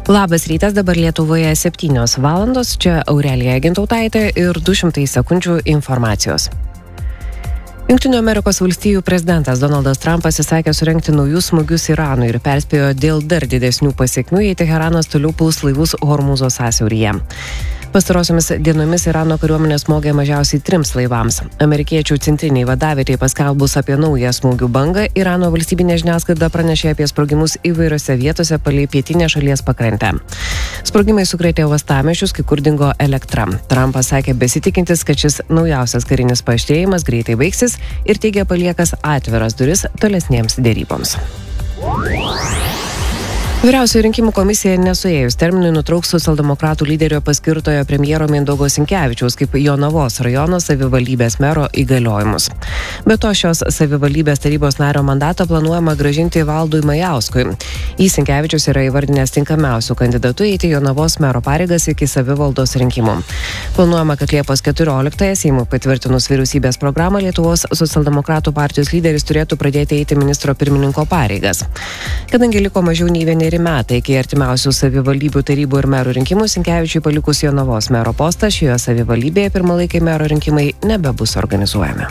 Labas rytas, dabar Lietuvoje 7 valandos, čia Aurelija Gintautaitė ir 200 sekundžių informacijos. Jungtinių Amerikos valstijų prezidentas Donaldas Trumpas įsakė surengti naujus smūgius Iranui ir perspėjo dėl dar didesnių pasekmių, jei Teheranas toliau puls laivus Hormūzo sąsiauryje. Pastarosiomis dienomis Irano kariuomenė smogė mažiausiai 3 laivams. Amerikiečių centriniai vadavietei paskelbus apie naują smūgių bangą, Irano valstybinė žiniasklaida pranešė apie sprogimus įvairiose vietose palei pietinę šalies pakrantę. Sprogimai sukrėtė uostamiesčius, kai kur dingo elektra. Trumpas sakė besitikintis, kad šis naujausias karinis paaštrėjimas greitai baigsis ir teigė paliekas atviras duris tolesnėms deryboms. Vyriausioji rinkimų komisija nesuėjus terminui nutrauks socialdemokratų lyderio paskirtojo premjero Mindaugo Sinkevičiaus kaip Jonavos rajono savivaldybės mero įgaliojimus. Be to, šios savivaldybės tarybos nario mandatą planuojama grąžinti Valdui Majauskui. Sinkevičius yra įvardinęs tinkamiausių kandidatų eiti Jonavos mero pareigas iki savivaldos rinkimų. Planuojama, kad Liepos 14-ąją Seimui patvirtinus vyriausybės programą Lietuvos socialdemokratų partijos lyderis turėtų pradėti eiti ministro pirmininko pareigas. Kadangi liko mažiau nei 1 metai iki artimiausių savivaldybių tarybų ir merų rinkimų, Sinkevičiui palikus Jonavos mero postą, šioje savivaldybėje pirmalaikiai mero rinkimai nebebus organizuojami.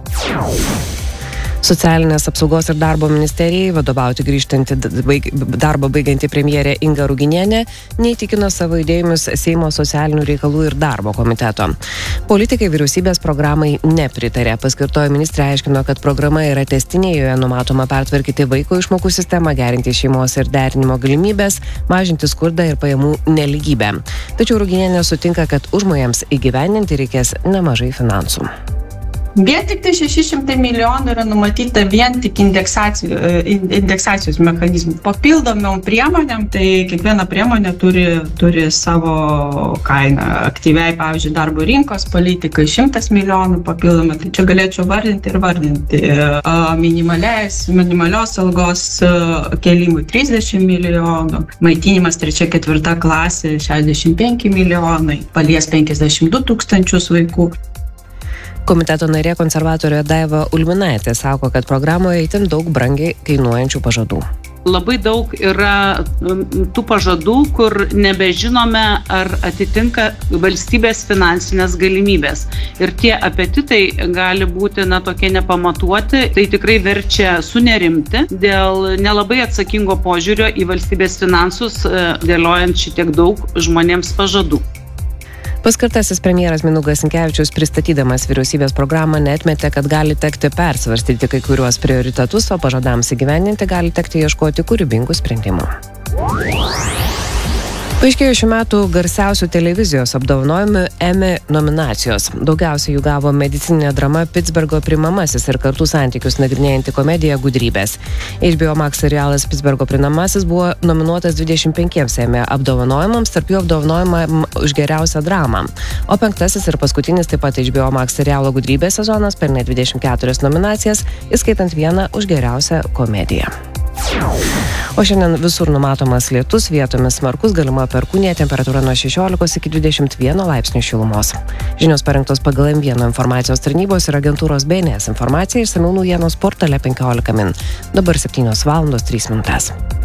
Socialinės apsaugos ir darbo ministerijai vadovauti grįžtanti darbą baigianti premjerė Inga Ruginienė neįtikino savo idėjomis Seimo socialinių reikalų ir darbo komiteto. Politikai vyriausybės programai nepritarė. Paskirtoji ministrė aiškino, kad programa yra tęstinė, joje numatoma pertvarkyti vaiko išmokų sistemą, gerinti šeimos ir derinimo galimybės, mažinti skurdą ir pajamų nelygybę. Tačiau Ruginienė sutinka, kad užmojams įgyvendinti reikės nemažai finansų. Vien tik tai 600 milijonų yra numatyta vien tik indeksacijos mechanizmų. Papildomom priemonėm, tai kiekviena priemonė turi savo kainą. Aktyviai, pavyzdžiui, darbo rinkos politikai 100 milijonų papildomai. Tai čia galėčiau vardinti ir vardinti. Minimalios algos kėlimui 30 milijonų, maitinimas 3-4 klasė 65 milijonai, palies 52 tūkstančius vaikų. Komiteto narė konservatorė Daiva Ulminaitė sako, kad programoje itin daug brangiai kainuojančių pažadų. Labai daug yra tų pažadų, kur nebežinome, ar atitinka valstybės finansinės galimybės. Ir tie apetitai gali būti tokie nepamatuoti. Tai tikrai verčia sunerimti dėl nelabai atsakingo požiūrio į valstybės finansus, dėliojant šitiek daug žmonėms pažadų. Paskirtasis premjeras Mindaugas Sinkevičius pristatydamas vyriausybės programą neatmetė, kad gali tekti persvarstyti kai kuriuos prioritetus, o pažadams įgyvendinti gali tekti ieškoti kūrybingų sprendimų. Paaiškėjo šių metų garsiausių televizijos apdovanojimų Emmy nominacijos. Daugiausiai jų gavo medicininė drama Pitsbergo priimamasis ir kartų santykius nagrinėjanti komedija Gudrybės. HBO Max serialas Pitsbergo priimamasis buvo nominuotas 25 Emmy apdovanojimams, tarp jų apdovanojimą už geriausią dramą. O 5. ir paskutinis taip pat HBO Max serialo Gudrybės sezonas pelnė 24 nominacijas, įskaitant 1 už geriausią komediją. O šiandien visur numatomas lietus, vietomis smarkus, galima perkūnija, temperatūra nuo 16 iki 21 laipsnių šilumos. Žinios parengtos pagal M1 informacijos tarnybos ir agentūros BNS informacija, išsamiau naujienos portale 15 min. Dabar 7 valandos 3 minutės.